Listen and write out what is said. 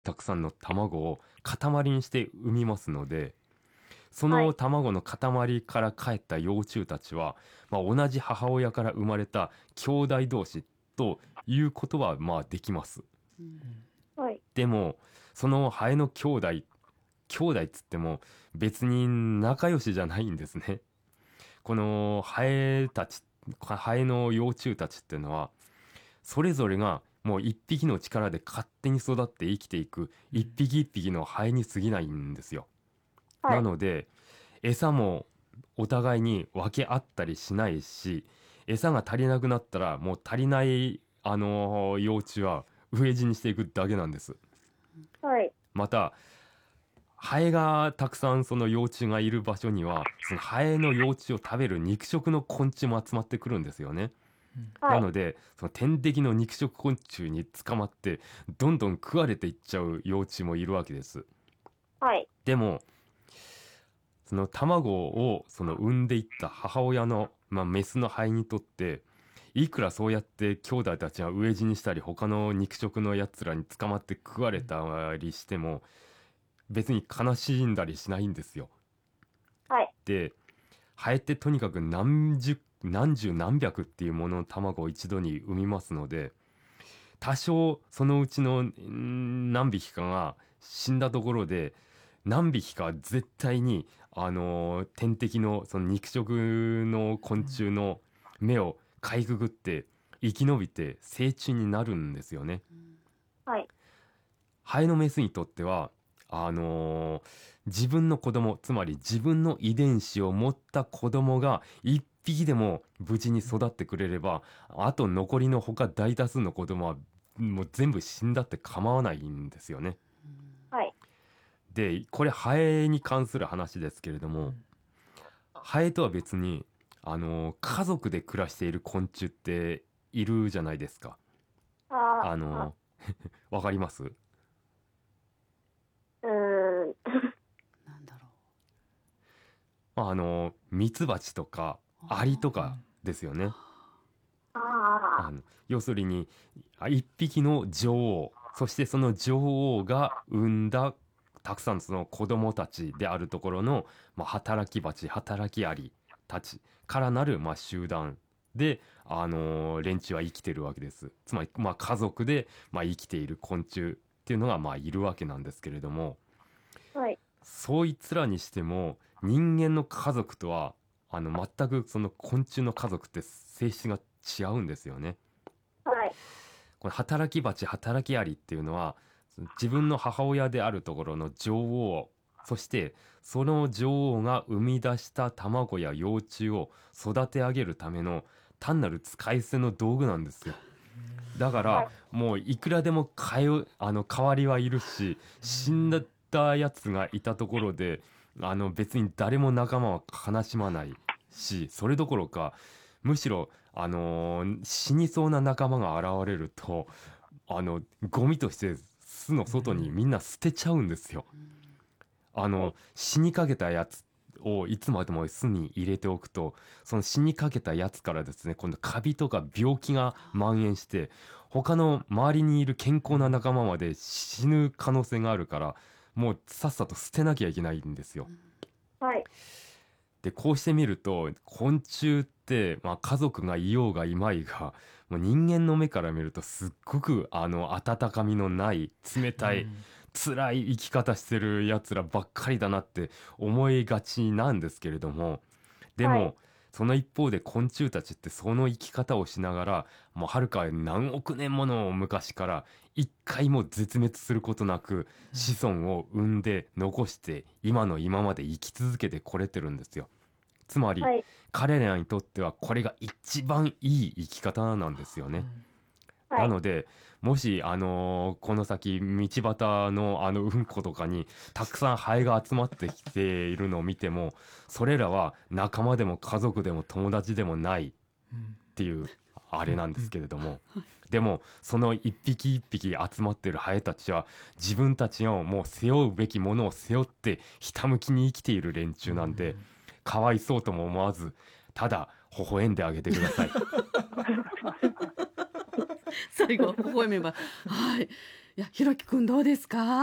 たくさんの卵を塊にして産みますので、そのはい。 卵の塊からかえった幼虫たちは、同じ母親から生まれた兄弟同士ということはできます。 うん。 はい。 でもそのハエの兄弟っつっても別に仲良しじゃないんですね。このハエの幼虫たちっていうのは、それぞれがもう一匹の力で勝手に育って生きていく一匹一匹のハエに過ぎないんですよ。 はい。 なので餌もお互いに分け合ったりしないし、餌が足りなくなったらもう足りない幼虫は飢え死にしていくだけなんです。 はい。 またハエがたくさんその幼虫がいる場所には、そのハエの幼虫を食べる肉食の昆虫も集まってくるんですよね。 はい。 なのでその天敵の肉食昆虫に捕まってどんどん食われていっちゃう幼虫もいるわけです。 はい。 でもその卵をその産んでいった母親の、メスのハエにとって、いくらそうやって兄弟たちが飢え死にしたり他の肉食のやつらに捕まって食われたりしても別に悲しんだりしないんですよ。 はい。 でハエってとにかく何十何百っていうものの卵を一度に産みますので、多少そのうちの何匹かが死んだところで何匹か絶対に天敵のその肉食の昆虫の目をかいくぐって生き延びて成虫になるんですよね。 はい。 ハエのメスにとっては自分の子供、つまり自分の遺伝子を持った子供が一匹でも無事に育ってくれれば、あと残りの他大多数の子供はもう全部死んだって構わないんですよね。 はい。 でこれハエに関する話ですけれども、ハエとは別に家族で暮らしている昆虫っているじゃないですか。 あーあ、 あのわかります？ うーん。 なんだろミツバチとかアリとかですよね。 ああ、 要するに一匹の女王、そしてその女王が産んだたくさんその子供たちであるところの、働きバチ働きアリたちからなる、集団で、連中は生きてるわけです。つまり、家族で、生きている昆虫っていうのがいるわけなんですけれども、 はい。 そいつらにしても人間の家族とは全くその昆虫の家族って性質が違うんですよね。 はい。 この働き蜂働きアリっていうのは自分の母親であるところの女王、そしてその女王が生み出した卵や幼虫を育て上げるための単なる使い捨ての道具なんですよ。だからはい。 もういくらでも代わりはいるし、死んだやつがいたところで別に誰も仲間は悲しまないし、それどころかむしろ死にそうな仲間が現れるとゴミとして巣の外にみんな捨てちゃうんですよ。死にかけたやつをいつまでも巣に入れておくと、その死にかけたやつからですね、今度カビとか病気が蔓延して他の周りにいる健康な仲間まで死ぬ可能性があるから、もうさっさと捨てなきゃいけないんですよ。 はい。 でこうしてみると昆虫って、家族がいようがいまいがもう人間の目から見るとすっごく温かみのない冷たい辛い生き方してるやつらばっかりだなって思いがちなんですけれども、ではい。 もその一方で昆虫たちってその生き方をしながらもうはるか何億年もの昔から一回も絶滅することなく子孫を産んで残して今の今まで生き続けてこれてるんですよ。つまりはい。 彼らにとってはこれが一番いい生き方なんですよね。 はい。 なのでもしこの先道端のうんことかにたくさんハエが集まってきているのを見ても、それらは仲間でも家族でも友達でもないっていうあれなんですけれども、でもその一匹一匹集まってるハエたちは自分たちのもう背負うべきものを背負ってひたむきに生きている連中なんで、かわいそうとも思わずただ微笑んであげてください。 最後微笑めばはい。 いや、ひろきくんどうですか？